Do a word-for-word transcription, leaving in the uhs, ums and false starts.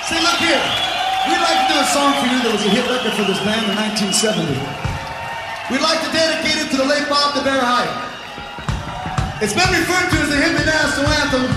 See, look here. We'd like to do a song for you that was a hit record for this band in nineteen seventy. We'd like to dedicate it to the late Bob the Bear Hyde. It's been referred to as the hippie national anthem,